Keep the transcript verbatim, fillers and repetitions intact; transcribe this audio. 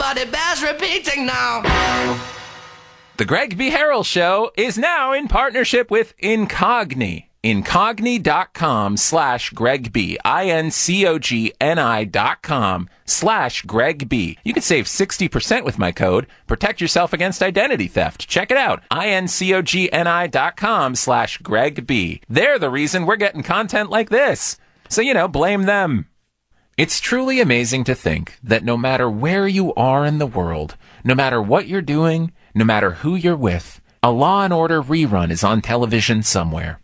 but it bears repeating now. The Greg B. Harrell Show is now in partnership with Incogni. Incogni.com slash Greg B. I-N-C-O-G-N-I dot com slash Greg B. You can save sixty percent with my code. Protect yourself against identity theft. Check it out. I-N-C-O-G-N-I dot com slash Greg B. They're the reason we're getting content like this. So, you know, blame them. It's truly amazing to think that no matter where you are in the world, no matter what you're doing, no matter who you're with, a Law and Order rerun is on television somewhere.